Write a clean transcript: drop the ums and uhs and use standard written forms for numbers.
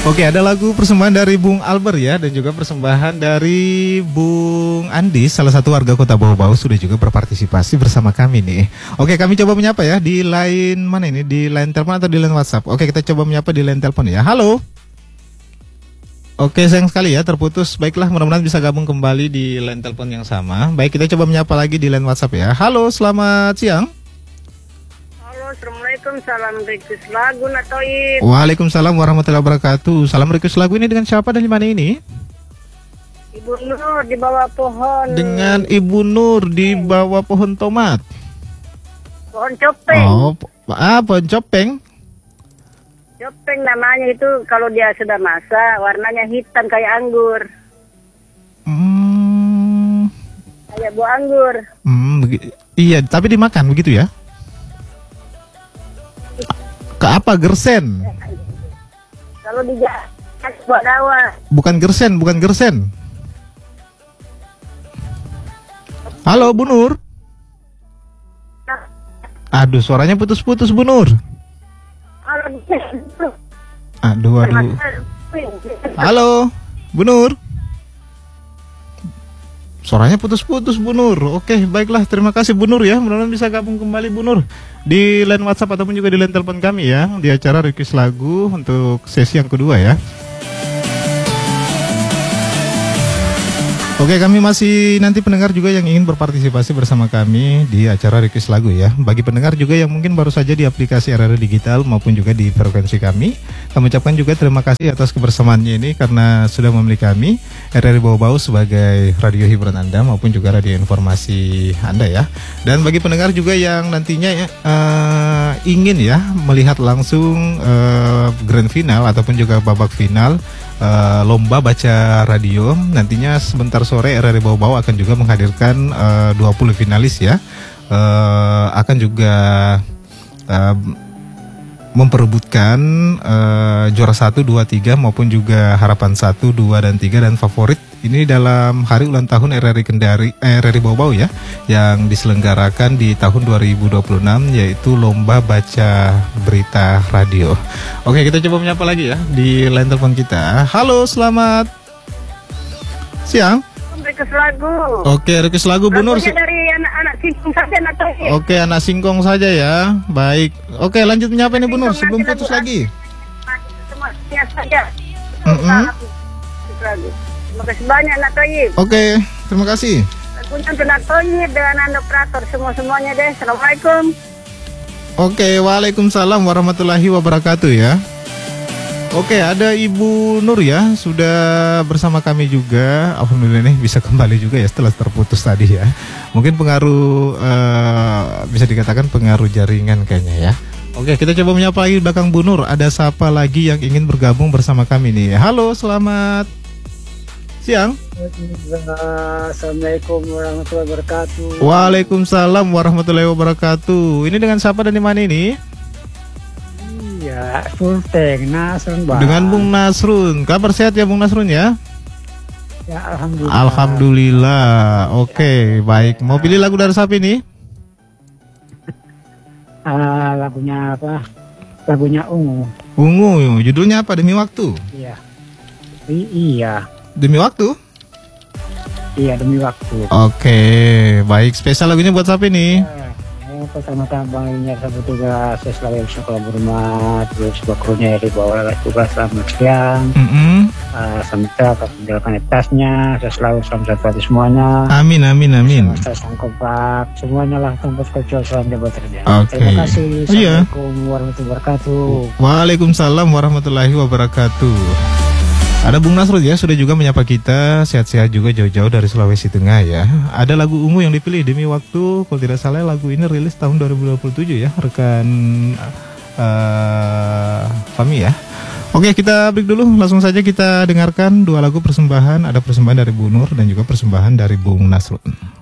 Oke, ada lagu persembahan dari Bung Albert ya, dan juga persembahan dari Bung Andi, salah satu warga Kota Bau-Bau, sudah juga berpartisipasi bersama kami nih. Oke, kami coba menyapa ya di line mana ini, di line telepon atau di line WhatsApp. Oke, kita coba menyapa di line telepon ya. Halo. Oke, sayang sekali ya terputus. Baiklah, mudah-mudahan bisa gabung kembali di line telepon yang sama. Baik, kita coba menyapa lagi di line WhatsApp ya. Halo, selamat siang. Assalamualaikum, salam request lagu Natoib. Waalaikumsalam warahmatullahi wabarakatuh. Salam request lagu ini dengan siapa dan di mana ini? Ibu Nur di bawah pohon. Dengan Ibu Nur di bawah pohon tomat. Pohon copeng. Oh, pohon copeng. Copeng namanya itu, kalau dia sudah masak warnanya hitam kayak anggur. Kayak buah anggur. Iya, tapi dimakan begitu ya? Ke apa, gersen? Kalau dijak buat dawa. Bukan gersen, bukan gersen. Halo, Bu Nur. Aduh, suaranya putus-putus, Bu Nur. Aduh. Halo, Bu Nur. Suaranya putus-putus, Bu Nur. Oke, baiklah, terima kasih Bu Nur ya. Mudah-mudahan bisa gabung kembali Bu Nur di line WhatsApp ataupun juga di line telepon kami ya, di acara request lagu untuk sesi yang kedua ya. Oke, kami masih nanti pendengar juga yang ingin berpartisipasi bersama kami di acara request lagu ya. Bagi pendengar juga yang mungkin baru saja di aplikasi RRI Digital maupun juga di frekuensi kami ucapkan juga terima kasih atas kebersamaannya ini karena sudah memilih kami RRI Bau-Bau sebagai radio hiburan Anda maupun juga radio informasi Anda ya. Dan bagi pendengar juga yang nantinya ingin ya melihat langsung grand final ataupun juga babak final lomba baca radio, nantinya sebentar sore RRI Bau-Bau akan juga menghadirkan 20 finalis ya, akan juga memperebutkan juara 1, 2, 3 maupun juga harapan 1, 2, dan 3 dan favorit. Ini dalam hari ulang tahun RRI Bau-Bau ya, yang diselenggarakan di tahun 2026, yaitu lomba baca berita radio. Oke, kita coba menyapa lagi ya di line telepon kita. Halo, selamat siang. Request lagu. Oke, request lagu Bu Nur. Dari anak singkong saja Natoib. Oke, anak singkong saja ya. Baik. Oke, lanjut menyapa nih Bu Nur sebelum putus lagi. Semuanya saja. Terima kasih banyak Natoib. Oke, terima kasih. Lagunya untuk Natoib dengan anda operator semuanya deh. Assalamualaikum. Oke, waalaikumsalam warahmatullahi wabarakatuh ya. Oke, ada Ibu Nur ya, sudah bersama kami juga. Alhamdulillah nih bisa kembali juga ya setelah terputus tadi ya. Mungkin pengaruh bisa dikatakan pengaruh jaringan kayaknya ya. Oke, kita coba menyapa lagi di belakang Bu Nur. Ada siapa lagi yang ingin bergabung bersama kami nih? Halo, selamat siang. Assalamualaikum warahmatullahi wabarakatuh. Waalaikumsalam warahmatullahi wabarakatuh. Ini dengan siapa dan di mana ini? Ya, Sulteng Nasrun Bang. Dengan Bung Nasrun. Kabar sehat ya Bung Nasrun ya? Ya, alhamdulillah. Alhamdulillah. Oke, baik. Mau pilih lagu dari siapa ini? Lagunya apa? Lagunya Ungu. Ungu. Judulnya apa? Demi Waktu. Iya. Iya. Demi Waktu? Iya, Demi Waktu. Oke, baik. Spesial lagunya buat siapa ini? Pertama-tama Bang Inyar sambut tugas, saya selalu sekolah berhormat, terus bakrunya di bawah tugas selamat siang. Sampai menjalankan tasnya, saya selalu selamat hati semuanya. Amin. Saya sangkopak semuanya lah tempat kecil salam jabat terjadi. Terima kasih. Iya. Assalamualaikum warahmatullahi wabarakatuh. Waalaikumsalam warahmatullahi wabarakatuh. Ada Bung Nasrul ya, sudah juga menyapa kita, sehat-sehat juga jauh-jauh dari Sulawesi Tengah ya. Ada lagu Ungu yang dipilih Demi Waktu, kalau tidak salah lagu ini rilis tahun 2027 ya, rekan kami ya. Oke, kita break dulu, langsung saja kita dengarkan dua lagu persembahan, ada persembahan dari Bu Nur dan juga persembahan dari Bung Nasrul.